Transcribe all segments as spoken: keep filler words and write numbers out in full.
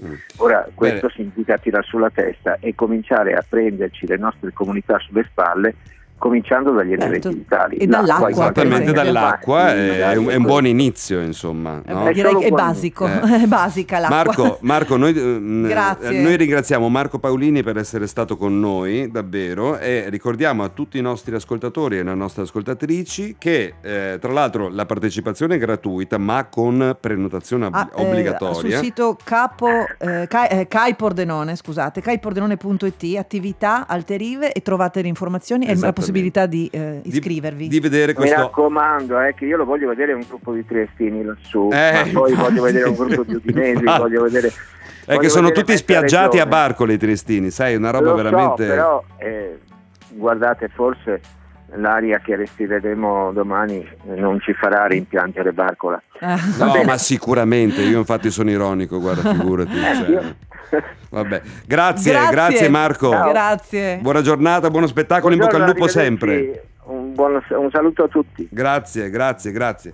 Mm. Ora questo Bene. significa tirare sulla testa e cominciare a prenderci le nostre comunità sulle spalle, cominciando dagli elementi Certo. vitali. E dall'acqua, Esattamente, per esempio. dall'acqua è, Magari, un, è un buon inizio, insomma, no? Eh, direi solo che è buon basico, inizio. è basica l'acqua. Marco, Marco noi, mm, Grazie. noi ringraziamo Marco Paolini per essere stato con noi, davvero, e ricordiamo a tutti i nostri ascoltatori e alle nostre ascoltatrici che eh, tra l'altro la partecipazione è gratuita ma con prenotazione ob- Ah, eh, obbligatoria. sul sito capo eh, Cai, eh, Cai Pordenone, scusate, cai pordenone punto it, attività alterive, e trovate le informazioni e la Esattamente. possibilità di eh, Di- iscrivervi. Di, vedere Mi questo. raccomando, eh, che io lo voglio vedere un gruppo di triestini lassù, Eh, ma poi infatti. voglio vedere un gruppo di udinesi, Infatti. voglio vedere... È voglio che sono vedere tutti mezza spiaggiati a regione. Barcole i triestini, sai, una roba Lo veramente. so, però eh, guardate, forse l'aria che respireremo domani non ci farà rimpiangere Barcola. Eh. Va No, bene. ma sicuramente, io infatti sono ironico, guarda, figurati. Eh, cioè. io- Vabbè. Grazie, Grazie. grazie Marco. Ciao. Grazie. Buona giornata, buono spettacolo, in bocca al Buongiorno, lupo sempre. arrivederci. Un, buon, un saluto a tutti. Grazie, grazie, grazie.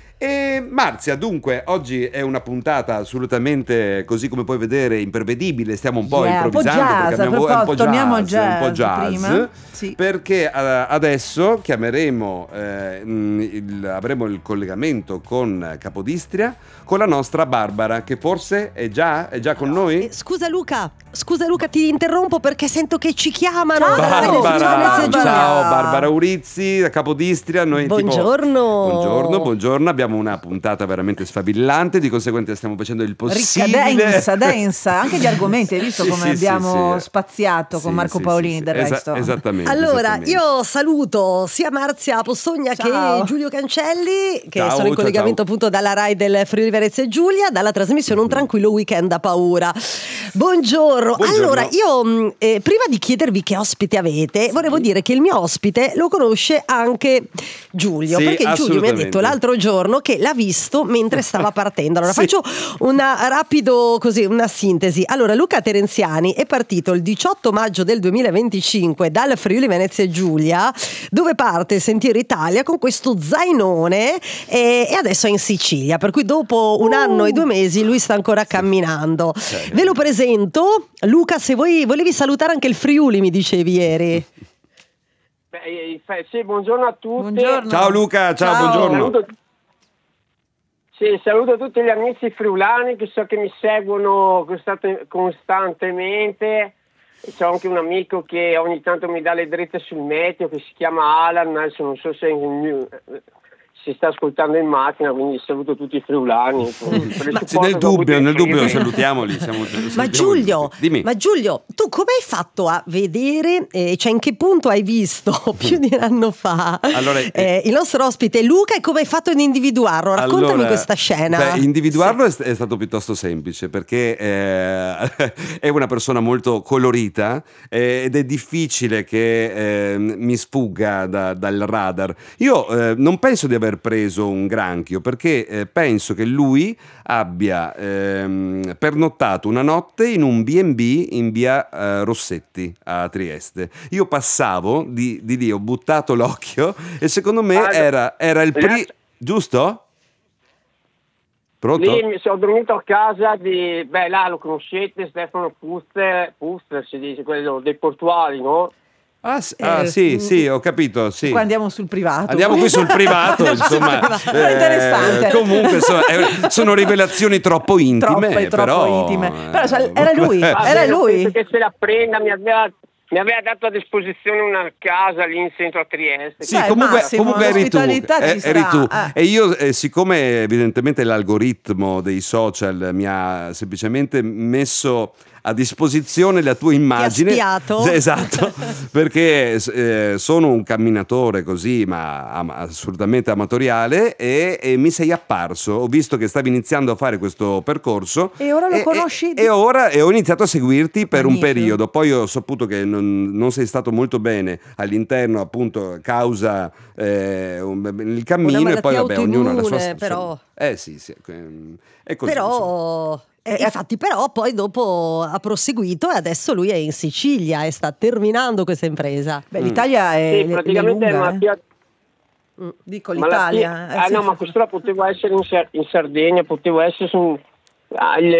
E Marzia, dunque, oggi è una puntata assolutamente, così come puoi vedere, imprevedibile. Stiamo un po' Yeah, un po' improvvisando jazz, perché abbiamo a è un po' proposito, torniamo al jazz, un po' jazz jazz, prima. Sì. perché eh, adesso chiameremo, eh, mh, il, avremo il collegamento con Capodistria con la nostra Barbara, che forse è già, è già con noi. Eh, Scusa Luca, scusa Luca, ti interrompo perché sento che ci chiamano. Ciao, dalla radio Barbara, Friuli Venezia Giulia. ciao Barbara Urizzi da Capodistria. Noi tipo- Buongiorno. buongiorno, buongiorno. Abbiamo una puntata veramente sfavillante, di conseguenza stiamo facendo il Ricca, possibile. densa, densa, anche gli argomenti, hai visto Sì, come sì, abbiamo sì, sì. spaziato Sì, con Marco sì, Paolini sì, sì. del Esa- resto. esattamente. Allora, esattamente. io saluto sia Marzia Postogna Ciao. che Giulio Cancelli, che Ciao, sono in ciao, collegamento ciao. appunto dalla Rai del Friuli Venezia Giulia, dalla trasmissione Un tranquillo weekend a paura. Buongiorno. Buongiorno. Allora, io mh, eh, prima di chiedervi che ospite avete, volevo dire che il mio ospite lo conosce anche Giulio, Sì, perché Giulio mi ha assolutamente. detto l'altro giorno che l'ha visto mentre stava partendo. Allora Sì. faccio una rapido così, una sintesi. Allora, Luca Terenziani è partito il diciotto maggio del duemilaventicinque dal Friuli Venezia Giulia, dove parte Sentiero Italia con questo zainone, e, e adesso è in Sicilia, per cui dopo un anno e due mesi lui sta ancora camminando. Sì. Ve lo presento. Luca, se voi volevi salutare anche il Friuli, mi dicevi ieri. Beh, eh, fe- sì, buongiorno a tutti. Buongiorno. Ciao Luca, ciao, Ciao. buongiorno. Saluto, sì, saluto tutti gli amici friulani che so che mi seguono costate- costantemente. E c'ho anche un amico che ogni tanto mi dà le dritte sul meteo, che si chiama Alan. Adesso non so se si sta ascoltando in macchina, quindi saluto tutti i friulani. Per il Ma supporto nel che ho avuto dubbio, in nel dubbio Friuli. salutiamoli. Siamo, Ma salutiamo Giulio, tutti. Dimmi. ma Giulio, tu come hai fatto a vedere, eh, cioè in che punto hai visto più di un anno fa Allora, eh, il nostro ospite Luca, e come hai fatto ad individuarlo? Raccontami Allora, questa scena. beh, individuarlo è, è stato piuttosto semplice, perché eh, è una persona molto colorita, eh, ed è difficile che eh, mi sfugga da- dal radar. Io eh, non penso di aver preso un granchio, perché eh, penso che lui abbia ehm, pernottato una notte in un bi e bi in via eh, Rossetti a Trieste. Io passavo di, di lì, ho buttato l'occhio e secondo me Guarda, era, era il primo. la- Giusto? Pronto? Lì mi sono dormito a casa di, beh là lo conoscete, Stefano Puster, Puster si dice, quello dei portuali, no? Ah, s- ah, Eh, sì, sì, ho capito, sì. Qua andiamo sul privato. Andiamo qui sul privato, insomma. privato. È interessante. Comunque so- eh, sono rivelazioni troppo intime, Troppe, troppo però, intime. eh, Però, cioè, era lui. eh, Era Vabbè, lui. penso che se la prenda, mi aveva, mi aveva dato a disposizione una casa lì in centro a Trieste. Sì, Beh, comunque, Massimo, comunque eri tu, l'ospitalità eh, ci eri sta, tu. eh. E io, eh, siccome evidentemente l'algoritmo dei social mi ha semplicemente messo a disposizione la tua immagine, spiato? Sì, esatto, perché eh, sono un camminatore così, ma am- assolutamente amatoriale, e, e mi sei apparso. Ho visto che stavi iniziando a fare questo percorso E ora lo conosci e, di- e ora e ho iniziato a seguirti per Magnifico. un periodo. Poi ho saputo che non, non sei stato molto bene all'interno, appunto, causa eh, un- il cammino, Una e poi vabbè, malattia ognuno ha la sua autoimmune, sua- però. Eh sì, sì, ehm, è così, insomma. Però, eh, infatti, però poi dopo ha proseguito e adesso lui è in Sicilia e sta terminando questa impresa. Beh, l'Italia è, Sì, le- praticamente le è lunga, malattia. eh. Dico malattia- l'Italia. eh, ah sì. no, ma quest'ora potevo essere in, Sar- in Sardegna, potevo essere su ah, il-